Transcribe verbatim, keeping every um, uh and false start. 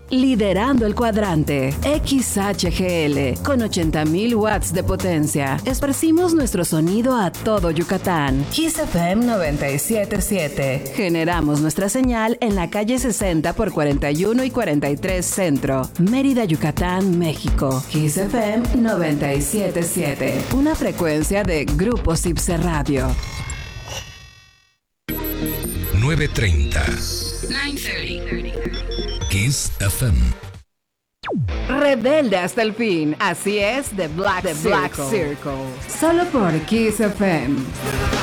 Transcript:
Liderando el cuadrante, X H G L, con ochenta mil watts de potencia. Esparcimos nuestro sonido a todo Yucatán. Kiss F M noventa y siete punto siete. Generamos nuestra señal en la calle sesenta por cuarenta y uno y cuarenta y tres Centro, Mérida, Yucatán, México. Kiss F M noventa y siete punto siete. Una frecuencia de Grupo Cipse Radio. nueve treinta. nueve treinta. Kiss F M. Rebelde hasta el fin. Así es, The Black, The Black Circle. Solo por Kiss F M.